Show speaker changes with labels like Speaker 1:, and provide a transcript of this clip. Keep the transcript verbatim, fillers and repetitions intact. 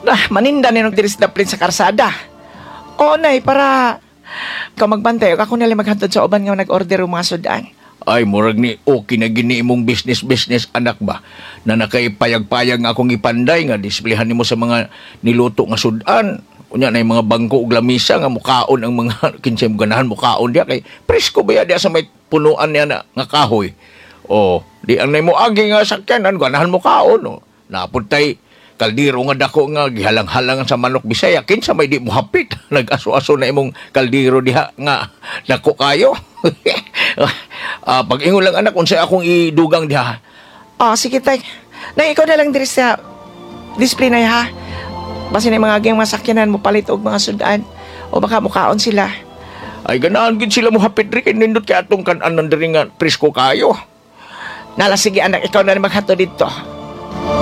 Speaker 1: Ah, maninda ninong diris daplin sa karsada. Oo, nay, para ikaw magbantay, o ako nalang maghantod sa uban nga nag-order yung mga sudan.
Speaker 2: Ay, murag ni okay na gini imong business-business anak ba? Na nakaipayag-payag nga akong ipanday nga displehan nimo sa mga niluto nga sudan. Unya na yung mga bangko ug lamisa nga mukaon ang mga kinsay mo ganahan mukaon diya kay presko ba ya diya sa may punuan niya na nga kahoy. O, di ang nay mo agi nga sakyanan ganahan mukaon. O, napod tay kaldero nga dako nga gihalang-halang sa manok Bisaya kinsa may di mo hapit nag-aso-aso na imong kaldero diha nga dako kayo. Ah, pag-ingon lang anak unsay akong idugang diha.
Speaker 1: Oh, sige, tay. Nay, ikaw na lang diris sa display na ha. Basta na yung mga agang masakyanan mo palit og mga sudan. O baka mukaon sila.
Speaker 2: Ay ganahan gid sila mo hapit ri kay nindot kay atong kan-an diri nga presko kayo.
Speaker 1: Nala, sige anak, ikaw na lang maghato dito.